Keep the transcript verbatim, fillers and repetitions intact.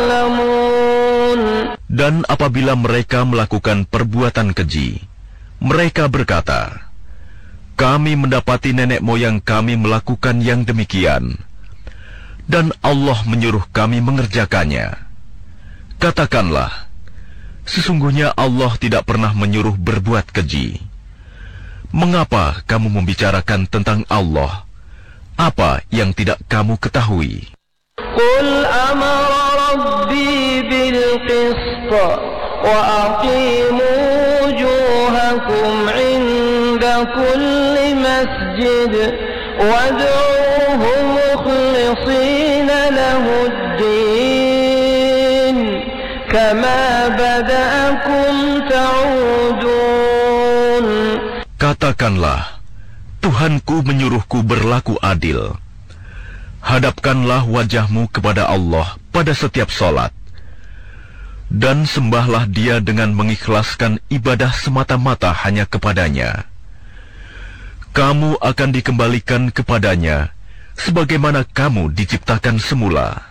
يعلمون. Dan apabila mereka melakukan perbuatan keji, mereka berkata, kami mendapati nenek moyang kami melakukan yang demikian, dan Allah menyuruh kami mengerjakannya. Katakanlah, sesungguhnya Allah tidak pernah menyuruh berbuat keji. Mengapa kamu membicarakan tentang Allah apa yang tidak kamu ketahui? Qul amara rabbi bil qist wa aqimu wujuhakum 'inda kulli masjid wad'uuhu mukhlishina lahud-din kama bada'akum ta'udun. Katakanlah, Tuhanku menyuruhku berlaku adil. Hadapkanlah wajahmu kepada Allah pada setiap salat, dan sembahlah Dia dengan mengikhlaskan ibadah semata-mata hanya kepadanya. Kamu akan dikembalikan kepadanya sebagaimana kamu diciptakan semula.